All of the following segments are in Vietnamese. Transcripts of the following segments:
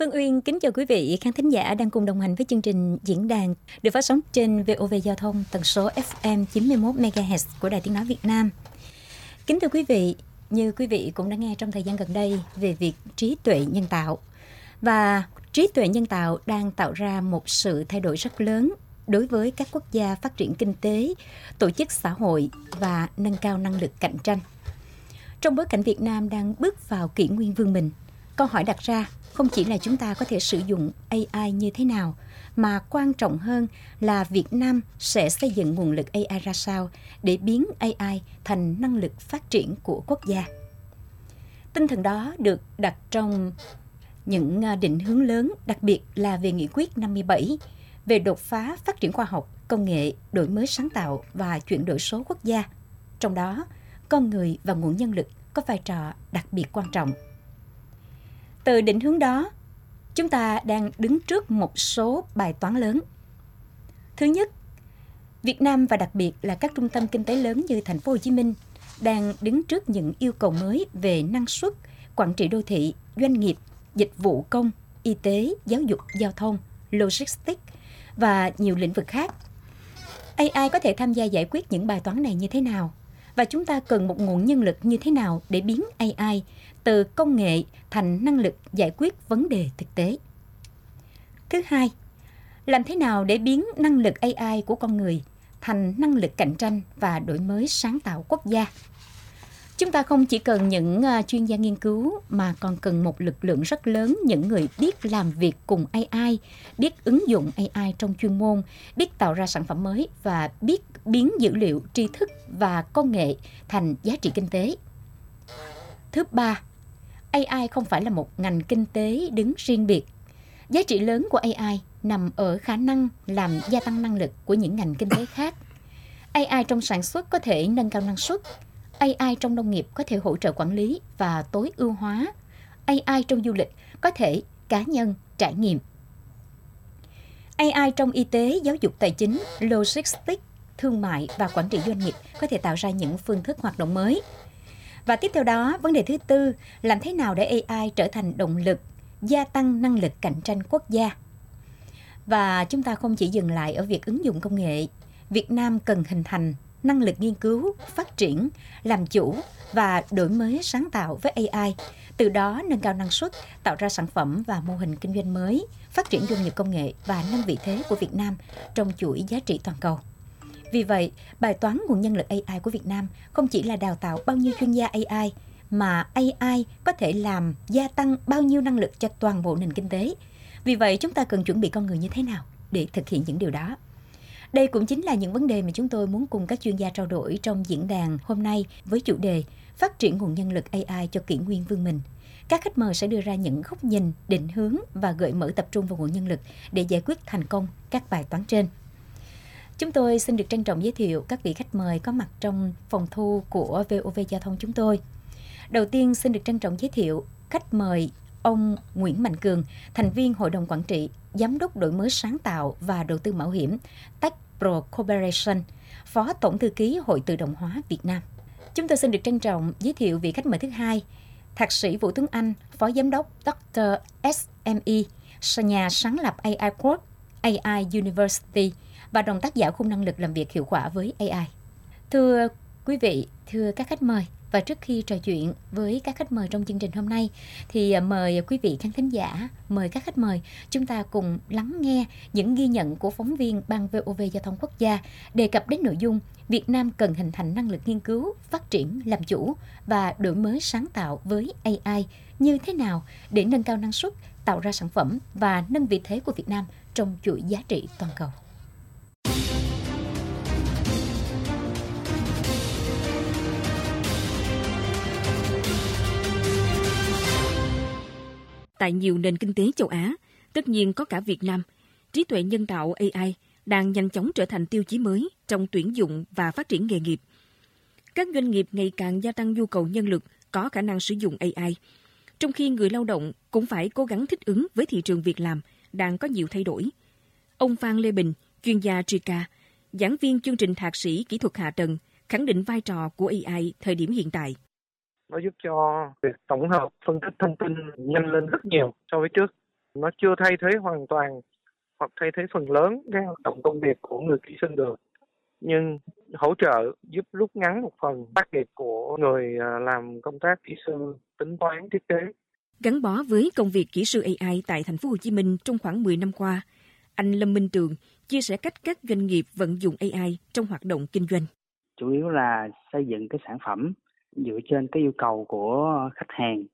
Phương Uyên kính chào quý vị khán thính giả đang cùng đồng hành với chương trình diễn đàn được phát sóng trên VOV Giao thông tần số FM 91 MHz của Đài Tiếng nói Việt Nam. Kính thưa quý vị, như quý vị cũng đã nghe trong thời gian gần đây về việc trí tuệ nhân tạo, và trí tuệ nhân tạo đang tạo ra một sự thay đổi rất lớn đối với các quốc gia phát triển kinh tế, tổ chức xã hội và nâng cao năng lực cạnh tranh. Trong bối cảnh Việt Nam đang bước vào kỷ nguyên vươn mình, câu hỏi đặt ra không chỉ là chúng ta có thể sử dụng AI như thế nào, mà quan trọng hơn là Việt Nam sẽ xây dựng nguồn lực AI ra sao để biến AI thành năng lực phát triển của quốc gia. Tinh thần đó được đặt trong những định hướng lớn, đặc biệt là về Nghị quyết 57 về đột phá phát triển khoa học, công nghệ, đổi mới sáng tạo và chuyển đổi số quốc gia. Trong đó, con người và nguồn nhân lực có vai trò đặc biệt quan trọng. Từ định hướng đó, chúng ta đang đứng trước một số bài toán lớn. Thứ nhất, Việt Nam và đặc biệt là các trung tâm kinh tế lớn như thành phố Hồ Chí Minh đang đứng trước những yêu cầu mới về năng suất, quản trị đô thị, doanh nghiệp, dịch vụ công, y tế, giáo dục, giao thông, logistics và nhiều lĩnh vực khác. AI có thể tham gia giải quyết những bài toán này như thế nào? Và chúng ta cần một nguồn nhân lực như thế nào để biến AI từ công nghệ thành năng lực giải quyết vấn đề thực tế? Thứ hai, làm thế nào để biến năng lực AI của con người thành năng lực cạnh tranh và đổi mới sáng tạo quốc gia? Chúng ta không chỉ cần những chuyên gia nghiên cứu mà còn cần một lực lượng rất lớn những người biết làm việc cùng AI, biết ứng dụng AI trong chuyên môn, biết tạo ra sản phẩm mới và biết biến dữ liệu, tri thức và công nghệ thành giá trị kinh tế. Thứ ba, AI không phải là một ngành kinh tế đứng riêng biệt. Giá trị lớn của AI nằm ở khả năng làm gia tăng năng lực của những ngành kinh tế khác. AI trong sản xuất có thể nâng cao năng suất. AI trong nông nghiệp có thể hỗ trợ quản lý và tối ưu hóa. AI trong du lịch có thể cá nhân trải nghiệm. AI trong y tế, giáo dục, tài chính, logistics, thương mại và quản trị doanh nghiệp có thể tạo ra những phương thức hoạt động mới. Và tiếp theo đó, vấn đề thứ tư, làm thế nào để AI trở thành động lực, gia tăng năng lực cạnh tranh quốc gia? Và chúng ta không chỉ dừng lại ở việc ứng dụng công nghệ. Việt Nam cần hình thành năng lực nghiên cứu, phát triển, làm chủ và đổi mới sáng tạo với AI, từ đó nâng cao năng suất, tạo ra sản phẩm và mô hình kinh doanh mới, phát triển doanh nghiệp công nghệ và nâng vị thế của Việt Nam trong chuỗi giá trị toàn cầu. Vì vậy, bài toán nguồn nhân lực AI của Việt Nam không chỉ là đào tạo bao nhiêu chuyên gia AI, mà AI có thể làm gia tăng bao nhiêu năng lực cho toàn bộ nền kinh tế. Vì vậy, chúng ta cần chuẩn bị con người như thế nào để thực hiện những điều đó? Đây cũng chính là những vấn đề mà chúng tôi muốn cùng các chuyên gia trao đổi trong diễn đàn hôm nay với chủ đề Phát triển nguồn nhân lực AI cho kỷ nguyên vươn mình. Các khách mời sẽ đưa ra những góc nhìn, định hướng và gợi mở tập trung vào nguồn nhân lực để giải quyết thành công các bài toán trên. Chúng tôi xin được trân trọng giới thiệu các vị khách mời có mặt trong phòng thu của VOV Giao thông chúng tôi. Đầu tiên xin được trân trọng giới thiệu khách mời ông Nguyễn Mạnh Cường, thành viên Hội đồng Quản trị, Giám đốc đổi mới sáng tạo và đầu tư mạo hiểm TechPro Corporation, Phó Tổng thư ký Hội Tự động hóa Việt Nam. Chúng tôi xin được trân trọng giới thiệu vị khách mời thứ hai, Thạc sĩ Vũ Tuấn Anh, Phó Giám đốc Dr. SME, nhà sáng lập AI Quad, AI University và đồng tác giả khung năng lực làm việc hiệu quả với AI. Thưa quý vị, thưa các khách mời, và trước khi trò chuyện với các khách mời trong chương trình hôm nay thì mời quý vị khán thính giả, mời các khách mời chúng ta cùng lắng nghe những ghi nhận của phóng viên Ban VOV Giao thông Quốc gia đề cập đến nội dung Việt Nam cần hình thành năng lực nghiên cứu, phát triển, làm chủ và đổi mới sáng tạo với AI như thế nào để nâng cao năng suất, tạo ra sản phẩm và nâng vị thế của Việt Nam trong chuỗi giá trị toàn cầu. Tại nhiều nền kinh tế châu Á, tất nhiên có cả Việt Nam, trí tuệ nhân tạo AI đang nhanh chóng trở thành tiêu chí mới trong tuyển dụng và phát triển nghề nghiệp. Các doanh nghiệp ngày càng gia tăng nhu cầu nhân lực có khả năng sử dụng AI, trong khi người lao động cũng phải cố gắng thích ứng với thị trường việc làm đang có nhiều thay đổi. Ông Phan Lê Bình, chuyên gia TRICA, giảng viên chương trình thạc sĩ kỹ thuật hạ tầng, khẳng định vai trò của AI thời điểm hiện tại. Nó giúp cho việc tổng hợp, phân tích thông tin nhanh lên rất nhiều so với trước. Nó chưa thay thế hoàn toàn hoặc thay thế phần lớn các hoạt động công việc của người kỹ sư được, nhưng hỗ trợ giúp rút ngắn một phần tác nghiệp của người làm công tác kỹ sư tính toán thiết kế. Gắn bó với công việc kỹ sư AI tại thành phố Hồ Chí Minh trong khoảng 10 năm qua, anh Lâm Minh Trường chia sẻ cách các doanh nghiệp vận dụng AI trong hoạt động kinh doanh. Chủ yếu là xây dựng cái sản phẩm dựa trên cái yêu cầu của khách hàng.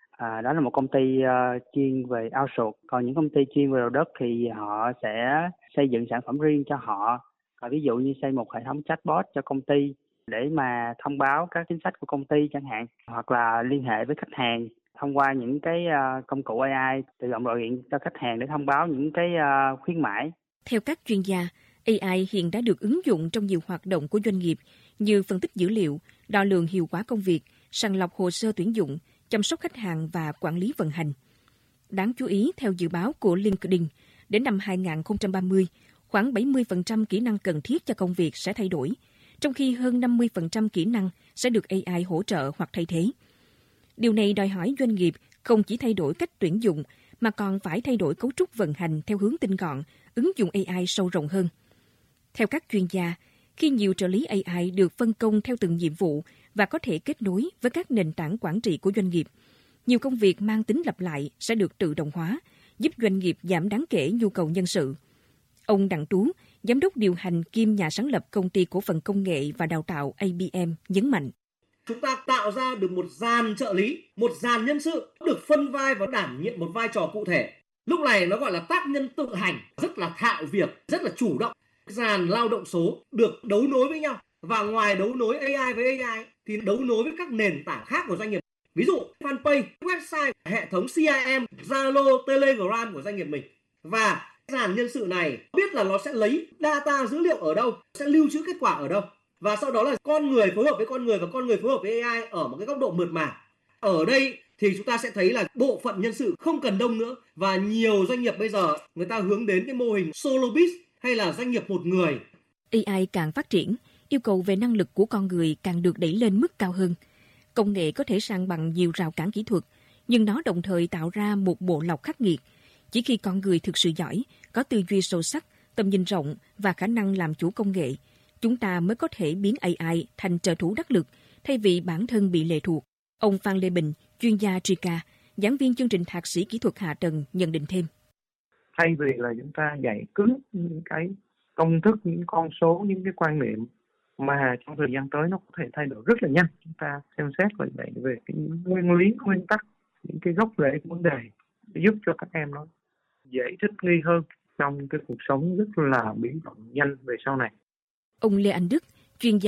Đó là một công ty chuyên về outsource, còn những công ty chuyên về đầu đất thì họ sẽ xây dựng sản phẩm riêng cho họ. Ví dụ như xây một hệ thống chatbot cho công ty để mà thông báo các chính sách của công ty chẳng hạn, hoặc là liên hệ với khách hàng thông qua những cái công cụ AI tự động gọi điện cho khách hàng để thông báo những cái khuyến mãi. Theo các chuyên gia, AI hiện đã được ứng dụng trong nhiều hoạt động của doanh nghiệp như phân tích dữ liệu, đo lường hiệu quả công việc, sàng lọc hồ sơ tuyển dụng, chăm sóc khách hàng và quản lý vận hành. Đáng chú ý, theo dự báo của LinkedIn, đến năm 2030, khoảng 70% kỹ năng cần thiết cho công việc sẽ thay đổi, trong khi hơn 50% kỹ năng sẽ được AI hỗ trợ hoặc thay thế. Điều này đòi hỏi doanh nghiệp không chỉ thay đổi cách tuyển dụng, mà còn phải thay đổi cấu trúc vận hành theo hướng tinh gọn, ứng dụng AI sâu rộng hơn. Theo các chuyên gia, khi nhiều trợ lý AI được phân công theo từng nhiệm vụ và có thể kết nối với các nền tảng quản trị của doanh nghiệp, nhiều công việc mang tính lặp lại sẽ được tự động hóa, giúp doanh nghiệp giảm đáng kể nhu cầu nhân sự. Ông Đặng Tú, giám đốc điều hành kiêm nhà sáng lập công ty cổ phần công nghệ và đào tạo ABM nhấn mạnh. Chúng ta tạo ra được một dàn trợ lý, một dàn nhân sự được phân vai và đảm nhiệm một vai trò cụ thể. Lúc này nó gọi là tác nhân tự hành, rất là thạo việc, rất là chủ động. Dàn lao động số được đấu nối với nhau, và ngoài đấu nối AI với AI thì đấu nối với các nền tảng khác của doanh nghiệp. Ví dụ fanpage, website, hệ thống CRM, Zalo, Telegram của doanh nghiệp mình. Và dàn nhân sự này biết là nó sẽ lấy data dữ liệu ở đâu, sẽ lưu trữ kết quả ở đâu. Và sau đó là con người phối hợp với con người và con người phối hợp với AI ở một cái góc độ mượt mà. Ở đây thì chúng ta sẽ thấy là bộ phận nhân sự không cần đông nữa, và nhiều doanh nghiệp bây giờ người ta hướng đến cái mô hình solo biz hay là doanh nghiệp một người. AI càng phát triển, yêu cầu về năng lực của con người càng được đẩy lên mức cao hơn. Công nghệ có thể san bằng nhiều rào cản kỹ thuật, nhưng nó đồng thời tạo ra một bộ lọc khắc nghiệt. Chỉ khi con người thực sự giỏi, có tư duy sâu sắc, tầm nhìn rộng và khả năng làm chủ công nghệ, chúng ta mới có thể biến AI thành trợ thủ đắc lực thay vì bản thân bị lệ thuộc. Ông Phan Lê Bình, chuyên gia TRICA, giảng viên chương trình thạc sĩ kỹ thuật hạ tầng nhận định thêm. Thay vì là chúng ta dạy cứng những cái công thức, những con số, những cái quan niệm mà trong thời gian tới nó có thể thay đổi rất là nhanh, chúng ta xem xét về cái nguyên lý, nguyên tắc, những cái gốc rễ của vấn đề để giúp cho các em nó dễ thích nghi hơn trong cái cuộc sống rất là biến động nhanh về sau này. Ông Lê Anh Đức, chuyên gia